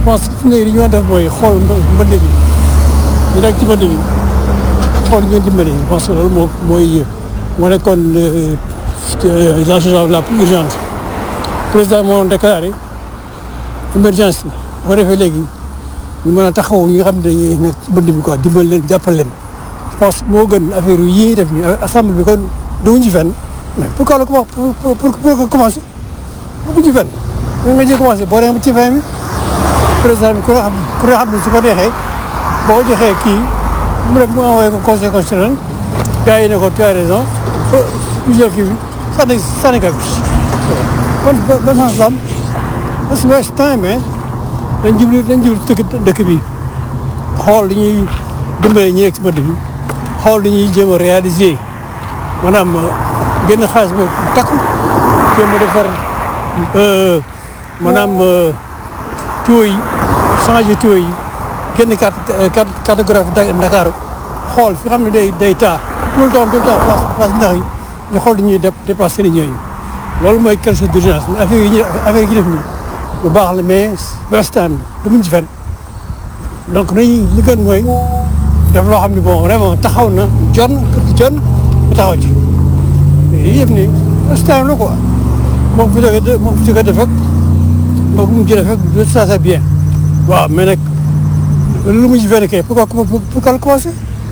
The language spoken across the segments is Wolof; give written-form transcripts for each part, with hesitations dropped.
pense que fi li ñu war a def mooy xool mbënd bi ñu nekk ci mbënd bi xool ñu dimbali parce que loolu mooy moo nekkoon la chose la plus urgente. Président moo déclaré émergence bi boo defee léegi ñu mën a taxaw ñi nga xam ne dañuy nekk ci mbënd bi quoi dimbali leen jàppal leen. Je pense moo gën affaire yi def nii assemblée bi kon dugg ci fenn mais pourquoi pour commencer dugg ci fenn nga jël commencé boo demee ci fin bi président bi ku ne xam ne su ko neexee boo ko joxee kii mu def mu envoyé ko conseil constitutionnel gars yi ne ko tu as raison ñu jël kii bi sànni ka bi kon ba sens la am parce que c'est temps mais dañ jublu dëkk bi xool li ñuy dimbale ñi nekk ci mbënd bi xool li ñuy jéem a réaliser maanaam génn xaalis boobu takku jéem a defar maanaam tuyaux yi changé tuyaux yi génn cartographie Dakar xool fi xam ne day taa tout le temps place ndax yi ñu xool li ñuy dépassé nit ñooñu loolu mooy quelque chose d'urgence affaire yi def nii lu baax la mais bestaan du muñ ci fenn donc nañu li gën mooy def loo xam ne bon vraiment taxaw na jon ba taxaw ci yii yëpp nii bestaan la quoi moom fi ko def ak moom mu jëlee fekk ça c'est bien waaw mais nag lu mu ci fenn kay pourquoi le commencer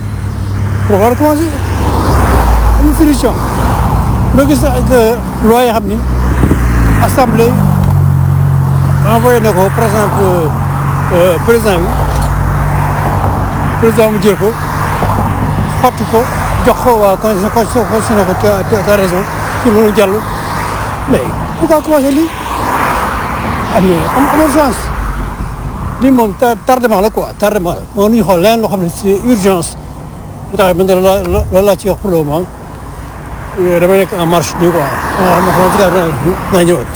une solution loo gis ak loi yi xam ni assemblée envoyé na ko par exemple président mu jël ko xotti ko jox ko waa constitution ko tu as raison ci mënu jàll mais pourquoi commencer lii amul chance lii moom tardement la quoi tardement la moo ñu xool leneen loo xam ne c'est urgence bu tax man loolu laa ci wax pour le moment damay nekk en marche nii quoi naa ñëwaat.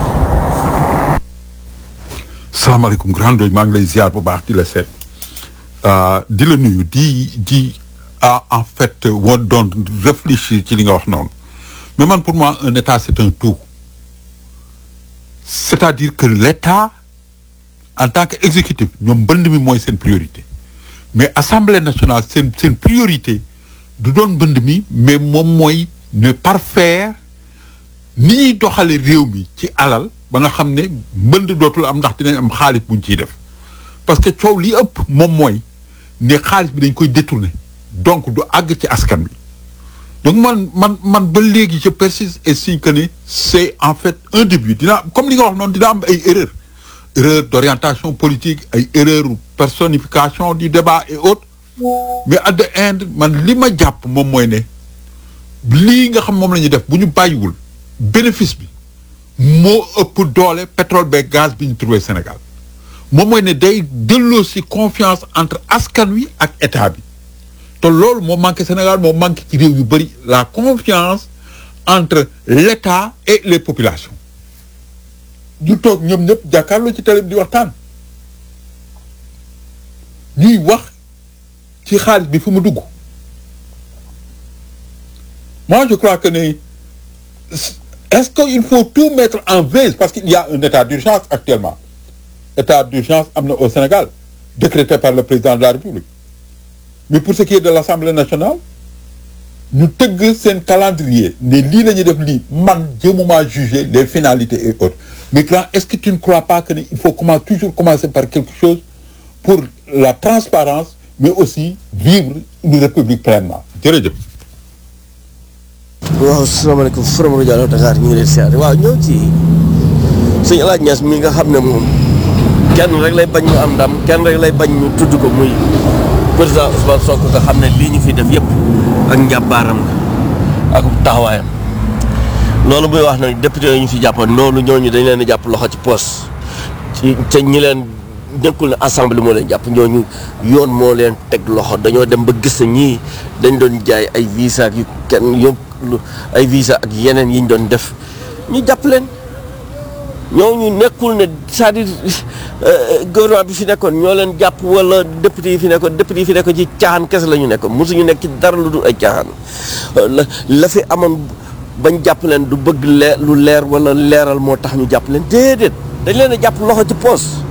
salaamaaleykum grand doy maa ngi lay ziar bu baax di la seet di la nuyu di en fait war doon réfléchir ci li nga wax noonu mais man pour moi un état c'est un tout c'est-à-dire que l'état en tant que exécutif ñoom mbënd mi mooy seen priorité mais assemblée nationale seen priorité du doon mbënd mi mais moom mooy ne parfaire ni ñuy doxale réew mi ci alal ba nga xam ne mbënd dootul am ndax dinañ am xaalis buñ ciy def parce que coow li ëpp moom mooy ne xaalis bi dañ koy détourner donc du àgg ci askan bi donc man ba léegi je persiste et signe que ne c'est en fait un début dina comme li nga wax noonu dina am ay erreur d'orientation politique ay erreur personnification du débat et autres mais at the end man li ma jàpp moom mooy ne lii nga xam moom la ñuy def bu ñu bàyyiwul bénéfice bi moo ëpp doole pétrole beeg gaz bi ñu trouvé Sénégal moom mooy ne day delloo si confiance entre askan wi ak état bi te loolu moo manqué Sénégal moo manqué ci réew yu bëri la confiance entre l'état et les populations ñu toog ñoom ñëpp jàkkaarloo ci télé bi di waxtaan ñuy wax ci xaalis bi fu mu dugg moi je crois que ne est-ce qu'il faut tout mettre en veille parce qu'il y a un état d'urgence actuellement état d'urgence am na au Sénégal décrété par le président de la République mais pour ce qui est de l'Assemblée nationale ñu tëgg seen calendrier ne lii la ñuy def lii man jëmuma juger les finalités et autres mais grand est-ce que tu ne crois pas que ne il faut toujours commencer par quelque chose pour la transparence mais aussi vivre une république pleinement jërëjëf. waaw salaamaaleykum Forum Radio Dakar ñu ngi leen siyaare waaw ñëw ci sëñ El Hadj Niass mi nga xam ne moom kenn rek lay bañ mu am ndam kenn rek lay bañ ñu tudd ko muy président Ousmane Sonko nga xam ne lii ñu fi def yëpp ak njàbbaaram la ak taxawaayam loolu muy wax nag député yi ñu fi jàppoon noonu ñooñu dañ leen di jàpp loxo ci poos ci te ñi leen nekkul ne assemblée moo leen jàpp ñooñu yoon moo leen teg loxo dañoo dem ba gis na ñii dañ doon jaay ay visa yu kenn yóbbu ay visa ak yeneen yi ñu doon def ñu jàpp leen ñooñu nekkul ne c'est-à-dire gouvernement bi fi nekkoon ñoo leen jàpp wala député yi fi nekkoon ci caaxaan kese la ñu nekkoon mosuñu nekk ci dara lu dul ay caaxaan la fi amoon bañ jàpp leen du bëgg lu leer wala leeral moo tax ñu jàpp leen déedéet dañ leen a jàpp loxo ci poos